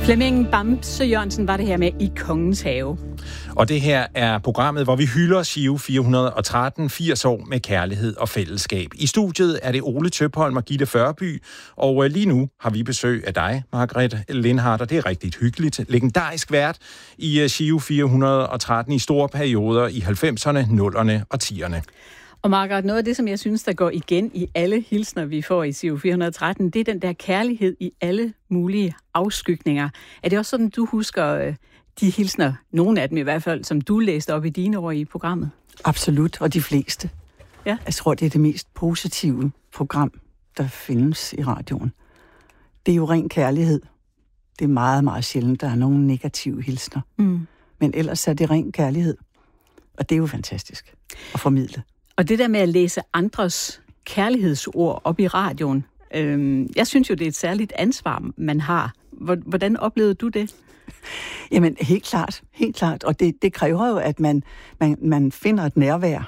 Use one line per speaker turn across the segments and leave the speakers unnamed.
Flemming Bamse Jørgensen var det her med I Kongens Have.
Og det her er programmet, hvor vi hylder Giro 413, 80 år med kærlighed og fællesskab. I studiet er det Ole Tøpholm og Gitte Førby, og lige nu har vi besøg af dig, Margrethe Lindhardt, og det er rigtig hyggeligt. Legendarisk vært i Giro 413 i store perioder i 90'erne, 0'erne og 10'erne.
Og Margrethe, noget af det, som jeg synes, der går igen i alle hilsner, vi får i Giro 413, det er den der kærlighed i alle mulige afskygninger. Er det også sådan, du husker de hilsner, nogle af dem i hvert fald, som du læste op i dine år i programmet?
Absolut, og de fleste.
Ja.
Jeg tror, det er det mest positive program, der findes i radioen. Det er jo ren kærlighed. Det er meget, meget sjældent, der er nogle negative hilsner. Men ellers er det ren kærlighed. Og det er jo fantastisk at formidle.
Og det der med at læse andres kærlighedsord op i radioen, jeg synes jo, det er et særligt ansvar, man har. Hvordan oplevede du det?
Jamen, helt klart. Og det kræver jo, at man finder et nærvær.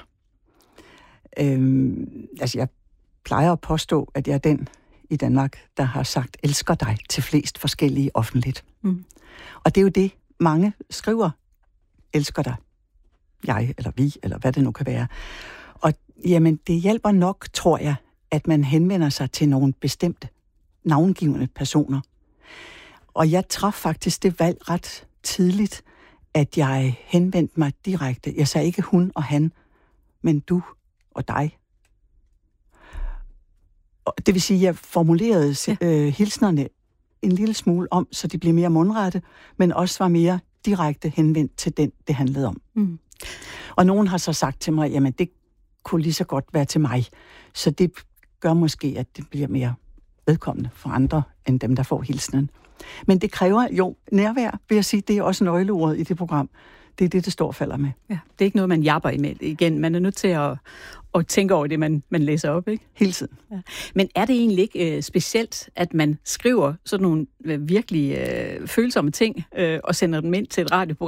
Jeg plejer at påstå, at jeg er den i Danmark, der har sagt, elsker dig til flest forskellige offentligt. Og det er jo det, mange skriver, elsker dig. Jeg, eller vi, eller hvad det nu kan være. Og jamen, det hjælper nok, tror jeg, at man henvender sig til nogle bestemte, navngivende personer. Og jeg traf faktisk det valg ret tidligt, at jeg henvendte mig direkte. Jeg sagde ikke hun og han, men du og dig. Og det vil sige, at jeg formulerede hilsnerne en lille smule om, så de blev mere mundrette, men også var mere direkte henvendt til den, det handlede om. Og nogen har så sagt til mig, jamen det kunne lige så godt være til mig. Så det gør måske, at det bliver mere vedkommende for andre, end dem, der får hilsenen. Men det kræver jo nærvær, vil jeg sige. Det er også nøgleordet i det program. Det er det står og falder med.
Ja, det er ikke noget, man japper imellem igen. Man er nødt til at tænke over det, man læser op, ikke?
Hele tiden.
Ja. Men er det egentlig ikke specielt, at man skriver sådan nogle virkelig følsomme ting og sender dem ind til et radioprogram?